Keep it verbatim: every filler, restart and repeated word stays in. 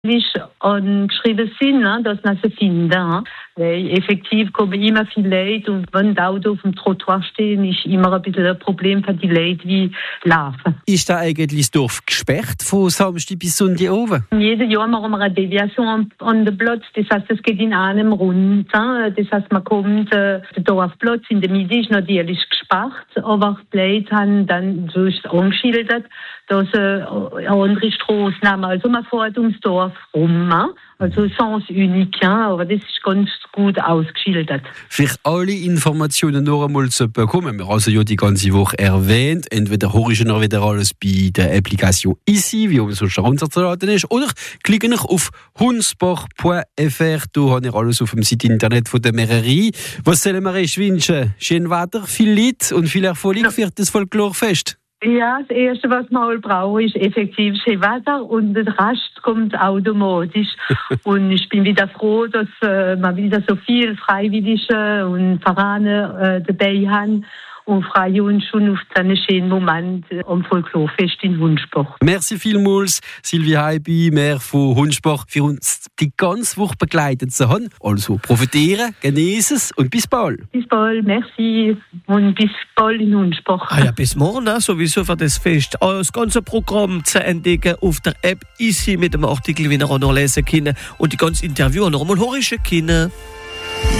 angeschrieben sind, ne, dass man sie finden. Ne? Weil effektiv kommen immer viele Leute und wenn die Autos auf dem Trottoir stehen, ist immer ein bisschen ein Problem für die Leute wie laufen. Ist da eigentlich das Dorf gesperrt von Samstag bis Sonntag oben? Jedes Jahr machen wir eine Deviation an, an den Platz. Das heißt, es geht in einem Rund. Das heißt, man kommt, äh, der Dorfplatz in der Mitte ist natürlich gesperrt, aber die Leute haben dann so ist angeschildert, dass äh, eine andere Straße nehmen. Also man fährt ums Dorf rum. Ne? Also Sens unique, aber das ist ganz gut ausgeschildert. Für alle Informationen noch einmal zu bekommen, wir haben also ja die ganze Woche erwähnt, entweder höre ich noch wieder alles bei der Applikation Easy, wie man so schon runterzuladen ist, oder klicken auf hunsbach punkt f r, da habe ich alles auf dem Seite Internet von der Mairie. Was sollen wir euch wünschen? Schön Wetter, viel Lied und viel Erfolg ja. für das Folklorfest. Ja, das Erste, was man halt braucht, ist effektiv schön Wetter und der Rest kommt automatisch. Und ich bin wieder froh, dass äh, man wieder so viel Freiwillige und Vereine äh, dabei haben und freuen uns schon auf diesen schönen Moment am Folklorfest in Hunsbach. Merci vielmals, Sylvie Heibi, Maire von Hunsbach, für uns die ganze Woche begleitet zu haben. Also profitieren, genießen es und bis bald. Bis bald, merci und bis bald in Hunsbach. Ah ja, bis morgen, ne? Sowieso für das Fest. Das ganze Programm zu entdecken auf der App Easy mit dem Artikel, wie ihr auch noch lesen können und die ganze Interview noch einmal hören können.